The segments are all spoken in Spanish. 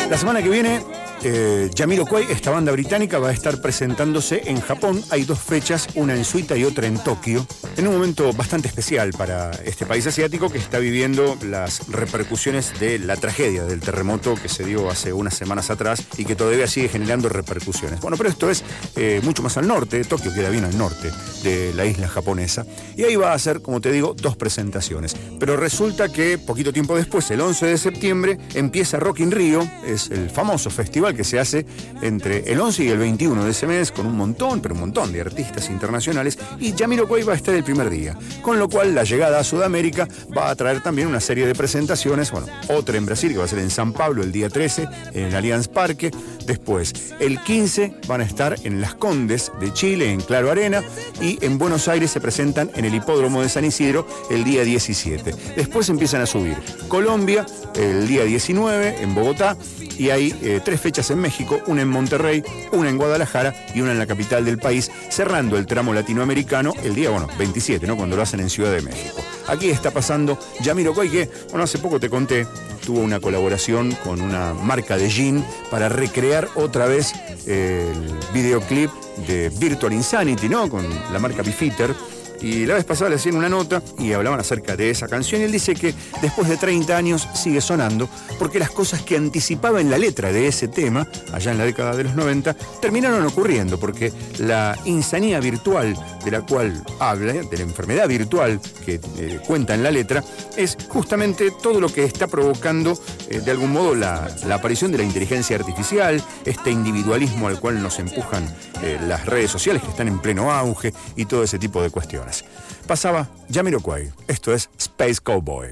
La semana que viene, Jamiroquai, esta banda británica, va a estar presentándose en Japón. Hay dos fechas, una en Suita y otra en Tokio, en un momento bastante especial para este país asiático que está viviendo las repercusiones de la tragedia del terremoto que se dio hace unas semanas atrás y que todavía sigue generando repercusiones. Bueno, pero esto es mucho más al norte. Tokio queda bien al norte de la isla japonesa, y ahí va a hacer, como te digo, dos presentaciones. Pero resulta que poquito tiempo después, el 11 de septiembre, empieza Rock in Rio. Es el famoso festival que se hace entre el 11 y el 21 de ese mes, con un montón de artistas internacionales, y Jamiroquai va a estar el primer día, con lo cual la llegada a Sudamérica va a traer también una serie de presentaciones. Bueno, otra en Brasil, que va a ser en San Pablo el día 13, en el Allianz Parque. Después, el 15 van a estar en Las Condes de Chile, en Claro Arena, y en Buenos Aires se presentan en el Hipódromo de San Isidro el día 17. Después empiezan a subir Colombia el día 19 en Bogotá, y hay tres fechas en México, una en Monterrey, una en Guadalajara y una en la capital del país, cerrando el tramo latinoamericano el día 27, ¿no? Cuando lo hacen en Ciudad de México. Aquí está pasando Jamiroquai, que hace poco te conté, tuvo una colaboración con una marca de gin para recrear otra vez el videoclip de Virtual Insanity, ¿no? Con la marca Beefeater. Y la vez pasada le hacían una nota y hablaban acerca de esa canción, y él dice que después de 30 años sigue sonando porque las cosas que anticipaba en la letra de ese tema, allá en la década de los 90, terminaron ocurriendo, porque la insanía virtual de la cual habla, de la enfermedad virtual que cuenta en la letra, es justamente todo lo que está provocando de algún modo la aparición de la inteligencia artificial, este individualismo al cual nos empujan las redes sociales que están en pleno auge y todo ese tipo de cuestiones. Pasaba Jamiroquai. Esto es Space Cowboy.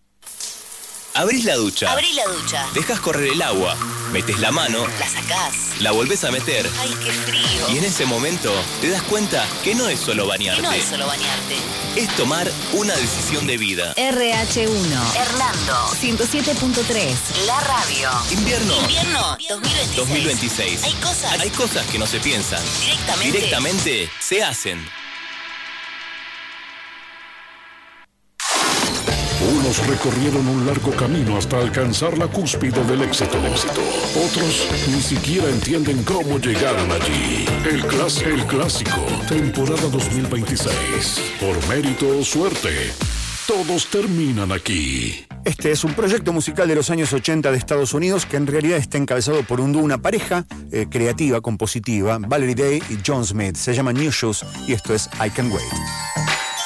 Abrís la ducha. Abrí la ducha. Dejas correr el agua. Metes la mano. La sacás. La volvés a meter. ¡Ay, qué frío! Y en ese momento te das cuenta que no es solo bañarte. Y no es solo bañarte. Es tomar una decisión de vida. RH1. Hernando. 107.3. La radio. Invierno. Invierno 2026. Hay cosas que no se piensan. Directamente se hacen. Unos recorrieron un largo camino hasta alcanzar la cúspide del éxito. Otros ni siquiera entienden cómo llegaron allí. El clásico, temporada 2026. Por mérito o suerte, todos terminan aquí. Este es un proyecto musical de los años 80 de Estados Unidos que en realidad está encabezado por un dúo, una pareja creativa, compositiva, Valerie Day y John Smith. Se llama New Shoes y esto es I Can Wait.